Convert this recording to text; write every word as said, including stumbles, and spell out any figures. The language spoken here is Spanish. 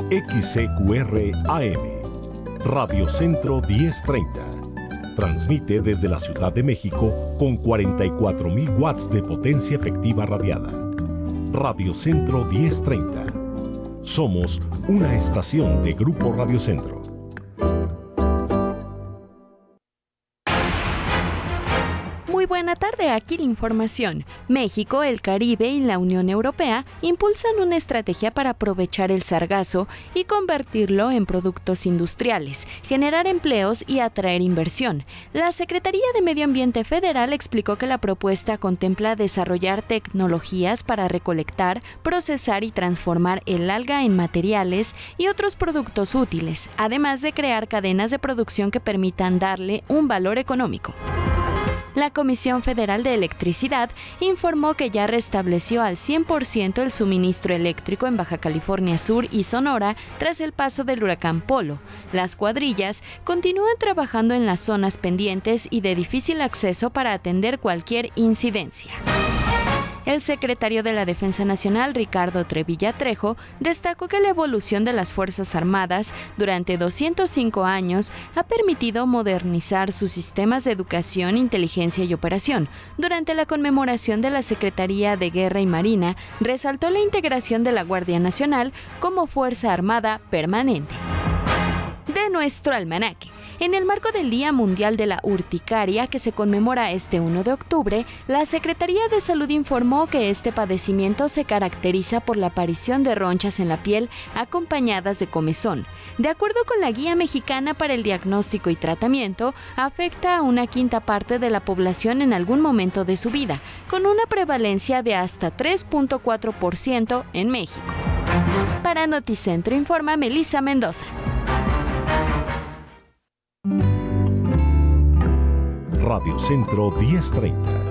X C Q R A M, Radio Centro diez treinta. Transmite desde la Ciudad de México con cuarenta y cuatro mil watts de potencia efectiva radiada. Radio Centro diez treinta. Somos una estación de Grupo Radio Centro. Muy buena tarde, aquí la información. México, el Caribe y la Unión Europea impulsan una estrategia para aprovechar el sargazo y convertirlo en productos industriales, generar empleos y atraer inversión. La Secretaría de Medio Ambiente Federal explicó que la propuesta contempla desarrollar tecnologías para recolectar, procesar y transformar el alga en materiales y otros productos útiles, además de crear cadenas de producción que permitan darle un valor económico. La Comisión Federal de Electricidad informó que ya restableció al cien por ciento el suministro eléctrico en Baja California Sur y Sonora tras el paso del huracán Polo. Las cuadrillas continúan trabajando en las zonas pendientes y de difícil acceso para atender cualquier incidencia. El secretario de la Defensa Nacional, Ricardo Trevilla Trejo, destacó que la evolución de las Fuerzas Armadas durante doscientos cinco años ha permitido modernizar sus sistemas de educación, inteligencia y operación. Durante la conmemoración de la Secretaría de Guerra y Marina, resaltó la integración de la Guardia Nacional como Fuerza Armada permanente. De nuestro almanaque. En el marco del Día Mundial de la Urticaria, que se conmemora este primero de octubre, la Secretaría de Salud informó que este padecimiento se caracteriza por la aparición de ronchas en la piel acompañadas de comezón. De acuerdo con la Guía Mexicana para el Diagnóstico y Tratamiento, afecta a una quinta parte de la población en algún momento de su vida, con una prevalencia de hasta tres punto cuatro por ciento en México. Para Noticentro informa Melissa Mendoza. Radio Centro diez treinta.